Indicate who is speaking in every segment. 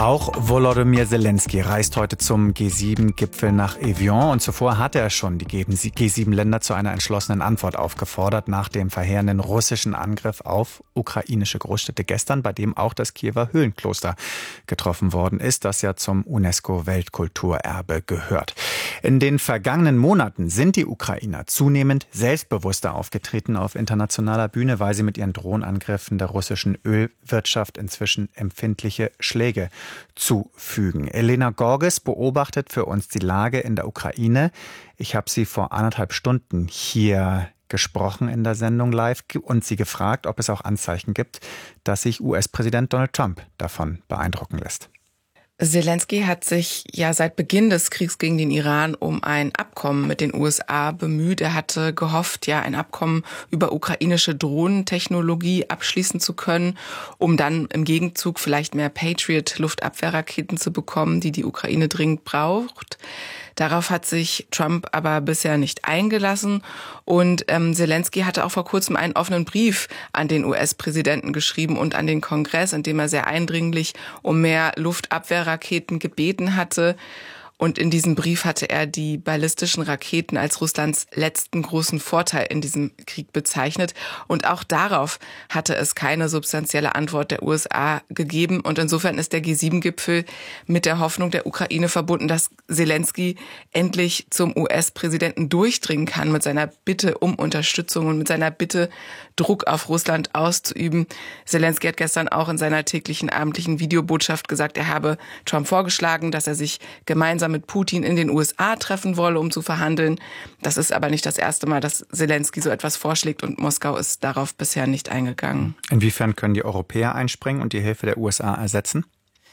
Speaker 1: Auch Volodymyr Zelensky reist heute zum G7-Gipfel nach Evian und zuvor hatte er schon die G7-Länder zu einer entschlossenen Antwort aufgefordert nach dem verheerenden russischen Angriff auf ukrainische Großstädte gestern, bei dem auch das Kiewer Höhlenkloster getroffen worden ist, das ja zum UNESCO-Weltkulturerbe gehört. In den vergangenen Monaten sind die Ukrainer zunehmend selbstbewusster aufgetreten auf internationaler Bühne, weil sie mit ihren Drohnenangriffen der russischen Ölwirtschaft inzwischen empfindliche Schläge zufügen. Elena Gorges beobachtet für uns die Lage in der Ukraine. Ich habe sie vor 1,5 Stunden hier gesprochen in der Sendung live und sie gefragt, ob es auch Anzeichen gibt, dass sich US-Präsident Donald Trump davon beeindrucken lässt.
Speaker 2: Zelensky hat sich ja seit Beginn des Kriegs gegen den Iran um ein Abkommen mit den USA bemüht. Er hatte gehofft, ja, ein Abkommen über ukrainische Drohnentechnologie abschließen zu können, um dann im Gegenzug vielleicht mehr Patriot-Luftabwehrraketen zu bekommen, die die Ukraine dringend braucht. Darauf hat sich Trump aber bisher nicht eingelassen und Zelensky hatte auch vor kurzem einen offenen Brief an den US-Präsidenten geschrieben und an den Kongress, in dem er sehr eindringlich um mehr Luftabwehrraketen gebeten hatte. Und in diesem Brief hatte er die ballistischen Raketen als Russlands letzten großen Vorteil in diesem Krieg bezeichnet. Und auch darauf hatte es keine substanzielle Antwort der USA gegeben. Und insofern ist der G7-Gipfel mit der Hoffnung der Ukraine verbunden, dass Zelensky endlich zum US-Präsidenten durchdringen kann mit seiner Bitte um Unterstützung und mit seiner Bitte, Druck auf Russland auszuüben. Zelensky hat gestern auch in seiner täglichen abendlichen Videobotschaft gesagt, er habe Trump vorgeschlagen, dass er sich gemeinsam mit Putin in den USA treffen wolle, um zu verhandeln. Das ist aber nicht das erste Mal, dass Zelensky so etwas vorschlägt und Moskau ist darauf bisher nicht eingegangen.
Speaker 1: Inwiefern können die Europäer einspringen und die Hilfe der USA ersetzen?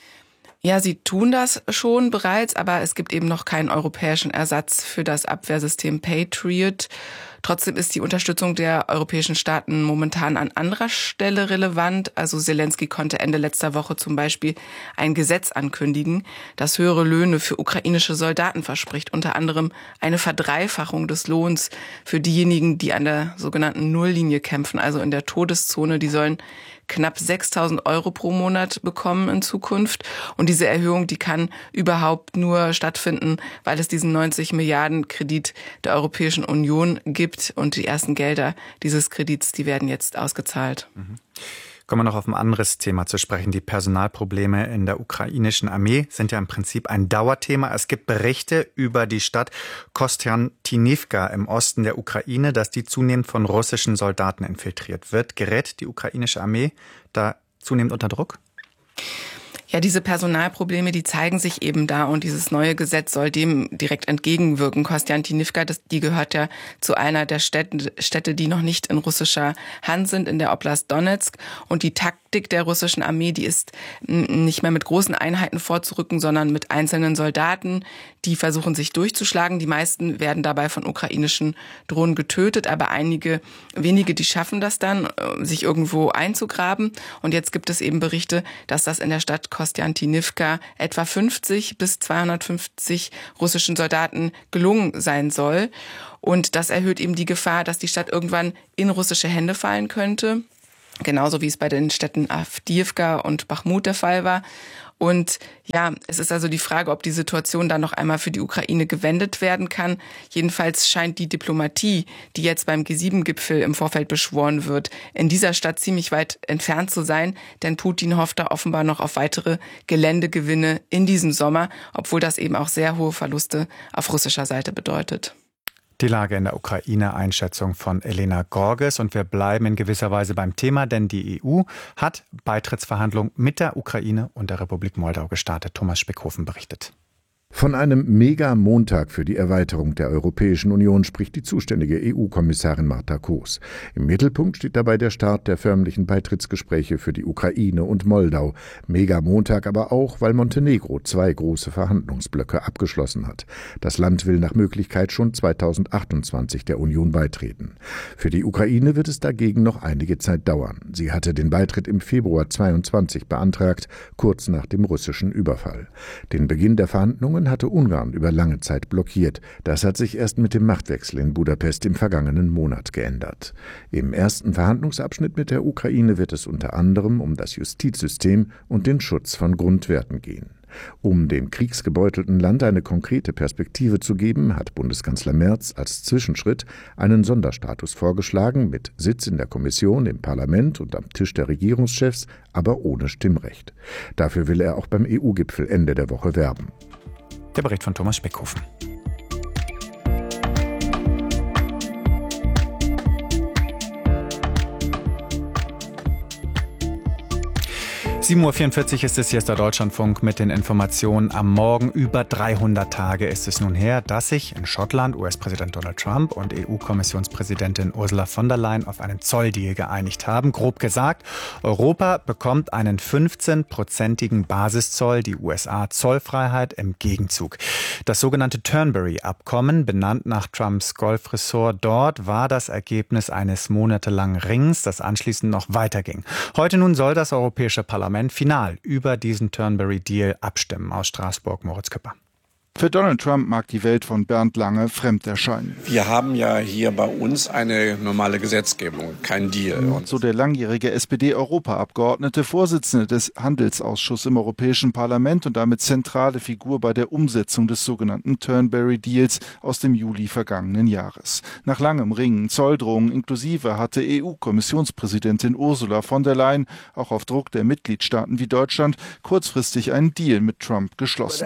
Speaker 2: Ja, sie tun das schon bereits, aber es gibt eben noch keinen europäischen Ersatz für das Abwehrsystem Patriot. Trotzdem ist die Unterstützung der europäischen Staaten momentan an anderer Stelle relevant. Also Zelensky konnte Ende letzter Woche zum Beispiel ein Gesetz ankündigen, das höhere Löhne für ukrainische Soldaten verspricht. Unter anderem eine Verdreifachung des Lohns für diejenigen, die an der sogenannten Nulllinie kämpfen, also in der Todeszone. Die sollen knapp 6.000 € pro Monat bekommen in Zukunft. Und diese Erhöhung, die kann überhaupt nur stattfinden, weil es diesen 90 Milliarden Kredit der Europäischen Union gibt. Und die ersten Gelder dieses Kredits, die werden jetzt ausgezahlt.
Speaker 1: Kommen wir noch auf ein anderes Thema zu sprechen. Die Personalprobleme in der ukrainischen Armee sind ja im Prinzip ein Dauerthema. Es gibt Berichte über die Stadt Kostjantinivka im Osten der Ukraine, dass die zunehmend von russischen Soldaten infiltriert wird. Gerät die ukrainische Armee da zunehmend unter Druck?
Speaker 2: Ja, diese Personalprobleme, die zeigen sich eben da und dieses neue Gesetz soll dem direkt entgegenwirken. Kostjantinivka, die gehört ja zu einer der Städte, die noch nicht in russischer Hand sind, in der Oblast Donezk. Und die Taktik der russischen Armee, die ist nicht mehr mit großen Einheiten vorzurücken, sondern mit einzelnen Soldaten, die versuchen sich durchzuschlagen. Die meisten werden dabei von ukrainischen Drohnen getötet, aber wenige, die schaffen das dann, sich irgendwo einzugraben. Und jetzt gibt es eben Berichte, dass das in der Stadt Kostjantinivka etwa 50 bis 250 russischen Soldaten gelungen sein soll. Und das erhöht eben die Gefahr, dass die Stadt irgendwann in russische Hände fallen könnte. Genauso wie es bei den Städten Avdiivka und Bachmut der Fall war. Und ja, es ist also die Frage, ob die Situation dann noch einmal für die Ukraine gewendet werden kann. Jedenfalls scheint die Diplomatie, die jetzt beim G7-Gipfel im Vorfeld beschworen wird, in dieser Stadt ziemlich weit entfernt zu sein. Denn Putin hofft da offenbar noch auf weitere Geländegewinne in diesem Sommer, obwohl das eben auch sehr hohe Verluste auf russischer Seite bedeutet.
Speaker 1: Die Lage in der Ukraine, Einschätzung von Elena Gorges. Und wir bleiben in gewisser Weise beim Thema, denn die EU hat Beitrittsverhandlungen mit der Ukraine und der Republik Moldau gestartet. Thomas Speckhofen berichtet.
Speaker 3: Von einem Mega-Montag für die Erweiterung der Europäischen Union spricht die zuständige EU-Kommissarin Marta Koos. Im Mittelpunkt steht dabei der Start der förmlichen Beitrittsgespräche für die Ukraine und Moldau. Mega-Montag aber auch, weil Montenegro 2 große Verhandlungsblöcke abgeschlossen hat. Das Land will nach Möglichkeit schon 2028 der Union beitreten. Für die Ukraine wird es dagegen noch einige Zeit dauern. Sie hatte den Beitritt im Februar 2022 beantragt, kurz nach dem russischen Überfall. Den Beginn der Verhandlungen Verhandlungen hatte Ungarn über lange Zeit blockiert. Das hat sich erst mit dem Machtwechsel in Budapest im vergangenen Monat geändert. Im ersten Verhandlungsabschnitt mit der Ukraine wird es unter anderem um das Justizsystem und den Schutz von Grundwerten gehen. Um dem kriegsgebeutelten Land eine konkrete Perspektive zu geben, hat Bundeskanzler Merz als Zwischenschritt einen Sonderstatus vorgeschlagen, mit Sitz in der Kommission, im Parlament und am Tisch der Regierungschefs, aber ohne Stimmrecht. Dafür will er auch beim EU-Gipfel Ende der Woche werben.
Speaker 1: Der Bericht von Thomas Speckhofen. 7.44 Uhr ist es, hier ist der Deutschlandfunk mit den Informationen am Morgen. Über 300 Tage ist es nun her, dass sich in Schottland US-Präsident Donald Trump und EU-Kommissionspräsidentin Ursula von der Leyen auf einen Zolldeal geeinigt haben. Grob gesagt, Europa bekommt einen 15-prozentigen Basiszoll, die USA Zollfreiheit im Gegenzug. Das sogenannte Turnberry-Abkommen, benannt nach Trumps Golfressort dort, war das Ergebnis eines monatelangen Rings, das anschließend noch weiterging. Heute nun soll das Europäische Parlament final über diesen Turnberry-Deal abstimmen. Aus Straßburg, Moritz Küpper.
Speaker 4: Für Donald Trump mag die Welt von Bernd Lange fremd erscheinen.
Speaker 5: Wir haben ja hier bei uns eine normale Gesetzgebung, kein Deal.
Speaker 4: So der langjährige SPD-Europaabgeordnete, Vorsitzende des Handelsausschusses im Europäischen Parlament und damit zentrale Figur bei der Umsetzung des sogenannten Turnberry-Deals aus dem Juli vergangenen Jahres. Nach langem Ringen, Zolldrohungen inklusive hatte EU-Kommissionspräsidentin Ursula von der Leyen auch auf Druck der Mitgliedstaaten wie Deutschland kurzfristig einen Deal mit Trump geschlossen.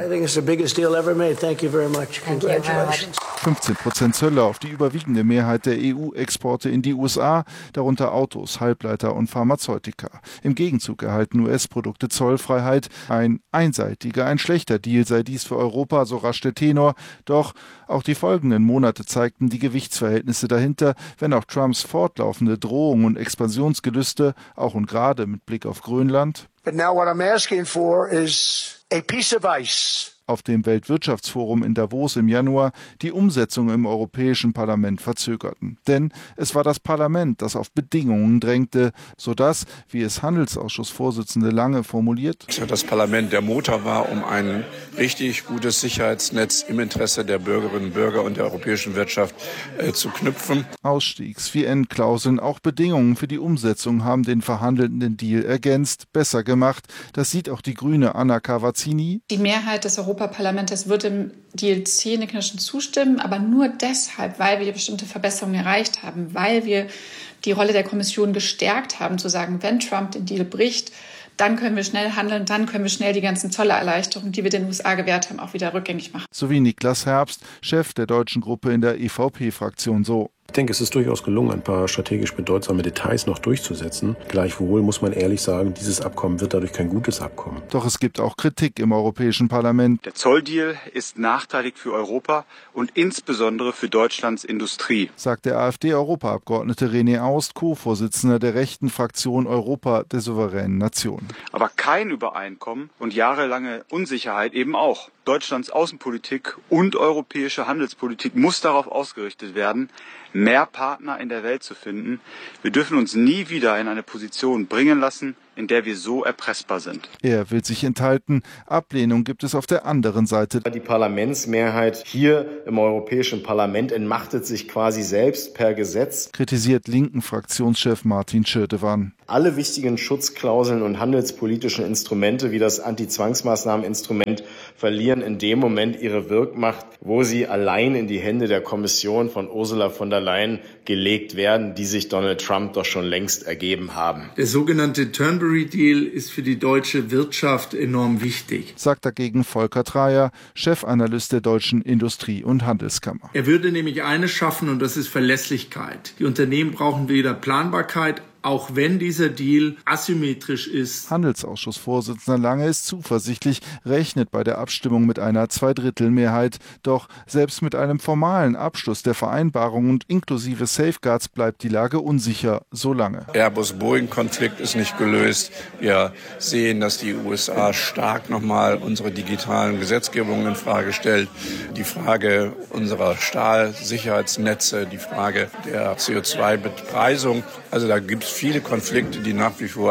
Speaker 4: 15% Zölle auf die überwiegende Mehrheit der EU-Exporte in die USA, darunter Autos, Halbleiter und Pharmazeutika. Im Gegenzug erhalten US-Produkte Zollfreiheit. Ein einseitiger, ein schlechter Deal sei dies für Europa, so rasch der Tenor. Doch auch die folgenden Monate zeigten die Gewichtsverhältnisse dahinter, wenn auch Trumps fortlaufende Drohungen und Expansionsgelüste, auch und gerade mit Blick auf Grönland,
Speaker 6: But now what I'm asking for is a piece of ice.
Speaker 4: Auf dem Weltwirtschaftsforum in Davos im Januar die Umsetzung im Europäischen Parlament verzögerten. Denn es war das Parlament, das auf Bedingungen drängte, sodass, wie es Handelsausschussvorsitzende Lange formuliert,
Speaker 5: das Parlament der Motor war, um ein richtig gutes Sicherheitsnetz im Interesse der Bürgerinnen und Bürger und der europäischen Wirtschaft zu knüpfen.
Speaker 4: Ausstiegs-, VN-Klauseln, auch Bedingungen für die Umsetzung haben den verhandelnden Deal ergänzt, besser gemacht. Das sieht auch die Grüne Anna Cavazzini.
Speaker 7: Die Mehrheit des Europaparlaments wird dem Deal zähneknirschend zustimmen, aber nur deshalb, weil wir bestimmte Verbesserungen erreicht haben, weil wir die Rolle der Kommission gestärkt haben, zu sagen, wenn Trump den Deal bricht, dann können wir schnell handeln, dann können wir schnell die ganzen Zollerleichterungen, die wir den USA gewährt haben, auch wieder rückgängig machen.
Speaker 4: So wie Niklas Herbst, Chef der deutschen Gruppe in der EVP-Fraktion, so.
Speaker 8: Ich denke, es ist durchaus gelungen, ein paar strategisch bedeutsame Details noch durchzusetzen. Gleichwohl muss man ehrlich sagen, dieses Abkommen wird dadurch kein gutes Abkommen.
Speaker 4: Doch es gibt auch Kritik im Europäischen Parlament.
Speaker 9: Der Zolldeal ist nachteilig für Europa und insbesondere für Deutschlands Industrie,
Speaker 4: sagt der AfD-Europaabgeordnete René Aust, Co-Vorsitzender der rechten Fraktion Europa der souveränen Nation.
Speaker 9: Aber kein Übereinkommen und jahrelange Unsicherheit eben auch. Deutschlands Außenpolitik und europäische Handelspolitik muss darauf ausgerichtet werden, mehr Partner in der Welt zu finden. Wir dürfen uns nie wieder in eine Position bringen lassen, in der wir so erpressbar sind.
Speaker 4: Er will sich enthalten. Ablehnung gibt es auf der anderen Seite.
Speaker 10: Die Parlamentsmehrheit hier im Europäischen Parlament entmachtet sich quasi selbst per Gesetz,
Speaker 4: kritisiert linken Fraktionschef Martin Schirdewan.
Speaker 10: Alle wichtigen Schutzklauseln und handelspolitischen Instrumente wie das Anti-Zwangsmaßnahmen-Instrument verlieren in dem Moment ihre Wirkmacht, wo sie allein in die Hände der Kommission von Ursula von der Leyen gelegt werden, die sich Donald Trump doch schon längst ergeben haben.
Speaker 11: Der sogenannte Turnberry-Deal ist für die deutsche Wirtschaft enorm wichtig,
Speaker 4: sagt dagegen Volker Trayer, Chefanalyst der Deutschen Industrie- und Handelskammer.
Speaker 11: Er würde nämlich eines schaffen, und das ist Verlässlichkeit. Die Unternehmen brauchen wieder Planbarkeit, auch wenn dieser Deal asymmetrisch ist.
Speaker 4: Handelsausschussvorsitzender Lange ist zuversichtlich, rechnet bei der Abstimmung mit einer Zweidrittelmehrheit. Doch selbst mit einem formalen Abschluss der Vereinbarung und inklusive Safeguards bleibt die Lage unsicher, so lange.
Speaker 5: Airbus-Boeing-Konflikt ist nicht gelöst. Wir sehen, dass die USA stark nochmal unsere digitalen Gesetzgebungen in Frage stellt. Die Frage unserer Stahlsicherheitsnetze, die Frage der CO2-Bepreisung. Also da gibt es viele Konflikte, die nach wie vor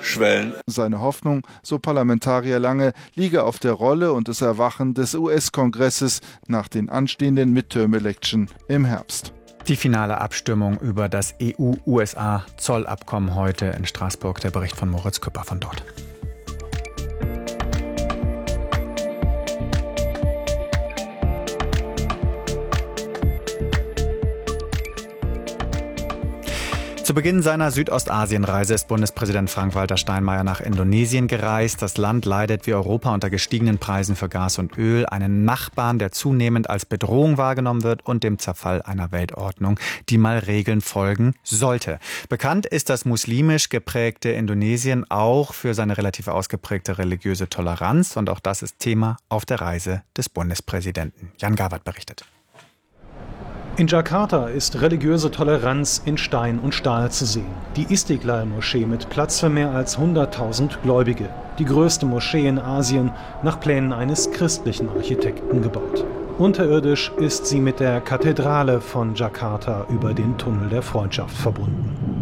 Speaker 5: Schwellen.
Speaker 4: Seine Hoffnung, so Parlamentarier Lange, liege auf der Rolle und das Erwachen des US-Kongresses nach den anstehenden Midterm-Election im Herbst.
Speaker 1: Die finale Abstimmung über das EU-USA-Zollabkommen heute in Straßburg. Der Bericht von Moritz Küpper von dort. Zu Beginn seiner Südostasienreise ist Bundespräsident Frank-Walter Steinmeier nach Indonesien gereist. Das Land leidet wie Europa unter gestiegenen Preisen für Gas und Öl, einen Nachbarn, der zunehmend als Bedrohung wahrgenommen wird und dem Zerfall einer Weltordnung, die mal Regeln folgen sollte. Bekannt ist das muslimisch geprägte Indonesien auch für seine relativ ausgeprägte religiöse Toleranz. Und auch das ist Thema auf der Reise des Bundespräsidenten. Jan Gawert berichtet.
Speaker 12: In Jakarta ist religiöse Toleranz in Stein und Stahl zu sehen. Die Istiklal-Moschee mit Platz für mehr als 100.000 Gläubige. Die größte Moschee in Asien, nach Plänen eines christlichen Architekten gebaut. Unterirdisch ist sie mit der Kathedrale von Jakarta über den Tunnel der Freundschaft verbunden.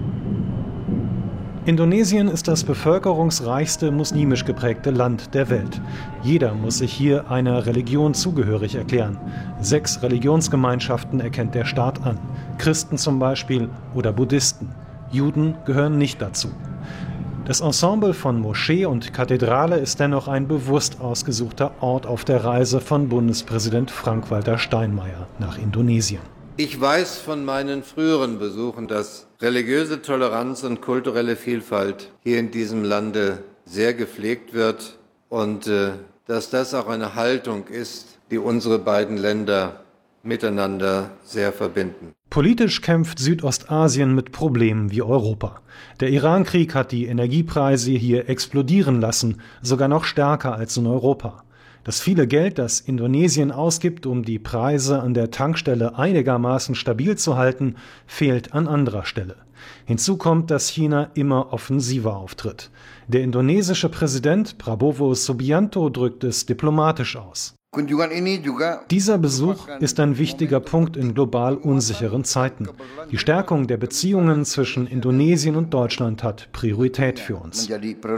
Speaker 12: Indonesien ist das bevölkerungsreichste muslimisch geprägte Land der Welt. Jeder muss sich hier einer Religion zugehörig erklären. 6 Religionsgemeinschaften erkennt der Staat an. Christen zum Beispiel oder Buddhisten. Juden gehören nicht dazu. Das Ensemble von Moschee und Kathedrale ist dennoch ein bewusst ausgesuchter Ort auf der Reise von Bundespräsident Frank-Walter Steinmeier nach Indonesien.
Speaker 13: Ich weiß von meinen früheren Besuchen, dass religiöse Toleranz und kulturelle Vielfalt hier in diesem Lande sehr gepflegt wird und dass das auch eine Haltung ist, die unsere beiden Länder miteinander sehr verbinden.
Speaker 12: Politisch kämpft Südostasien mit Problemen wie Europa. Der Iran-Krieg hat die Energiepreise hier explodieren lassen, sogar noch stärker als in Europa. Das viele Geld, das Indonesien ausgibt, um die Preise an der Tankstelle einigermaßen stabil zu halten, fehlt an anderer Stelle. Hinzu kommt, dass China immer offensiver auftritt. Der indonesische Präsident Prabowo Subianto drückt es diplomatisch aus. Dieser Besuch ist ein wichtiger Punkt in global unsicheren Zeiten. Die Stärkung der Beziehungen zwischen Indonesien und Deutschland hat Priorität für uns.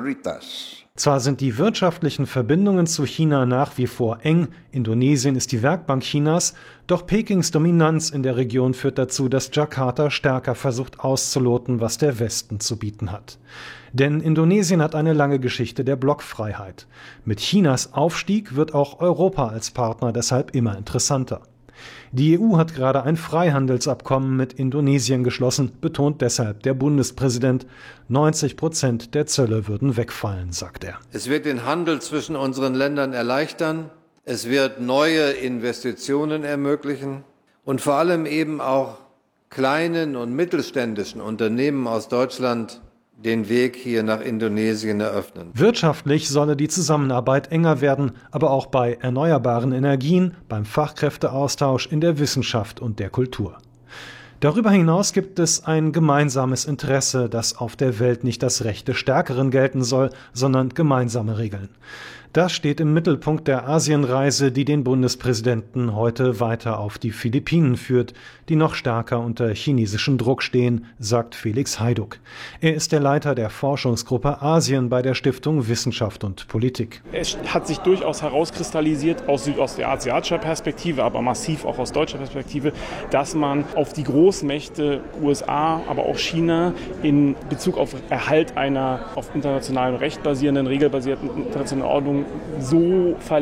Speaker 12: Zwar sind die wirtschaftlichen Verbindungen zu China nach wie vor eng, Indonesien ist die Werkbank Chinas, doch Pekings Dominanz in der Region führt dazu, dass Jakarta stärker versucht auszuloten, was der Westen zu bieten hat. Denn Indonesien hat eine lange Geschichte der Blockfreiheit. Mit Chinas Aufstieg wird auch Europa als Partner deshalb immer interessanter. Die EU hat gerade ein Freihandelsabkommen mit Indonesien geschlossen, betont deshalb der Bundespräsident. 90% der Zölle würden wegfallen, sagt er.
Speaker 13: Es wird den Handel zwischen unseren Ländern erleichtern, es wird neue Investitionen ermöglichen und vor allem eben auch kleinen und mittelständischen Unternehmen aus Deutschland den Weg hier nach Indonesien eröffnen.
Speaker 12: Wirtschaftlich solle die Zusammenarbeit enger werden, aber auch bei erneuerbaren Energien, beim Fachkräfteaustausch, in der Wissenschaft und der Kultur. Darüber hinaus gibt es ein gemeinsames Interesse, dass auf der Welt nicht das Recht des Stärkeren gelten soll, sondern gemeinsame Regeln. Das steht im Mittelpunkt der Asienreise, die den Bundespräsidenten heute weiter auf die Philippinen führt, die noch stärker unter chinesischem Druck stehen, sagt Felix Hajduk. Er ist der Leiter der Forschungsgruppe Asien bei der Stiftung Wissenschaft und Politik.
Speaker 14: Es hat sich durchaus herauskristallisiert aus südostasiatischer Perspektive, aber massiv auch aus deutscher Perspektive, dass man auf die Großmächte USA, aber auch China in Bezug auf Erhalt einer auf internationalem Recht basierenden, regelbasierten internationalen Ordnung so